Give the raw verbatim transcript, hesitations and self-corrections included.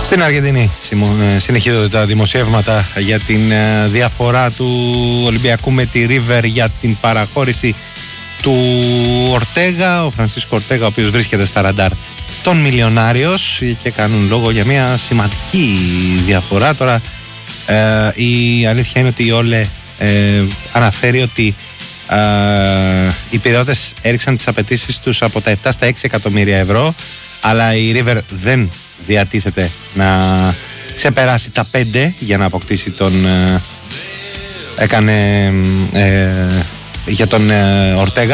Στην Αργεντινή συνεχίζονται τα δημοσιεύματα για την διαφορά του Ολυμπιακού με τη River για την παραχώρηση του Ορτέγα. Ο Φρανσίσκο Ορτέγα, ο οποίος βρίσκεται στα ραντάρ των Μιλιονάριος, και κάνουν λόγο για μια σημαντική διαφορά. Τώρα ε, η αλήθεια είναι ότι η Όλε ε, αναφέρει ότι ε, οι Πειραιώτες έριξαν τις απαιτήσεις τους από τα επτά στα έξι εκατομμύρια ευρώ, αλλά η River δεν διατίθεται να ξεπεράσει τα πέντε για να αποκτήσει τον ε, έκανε ε, για τον ε, Ορτέγα.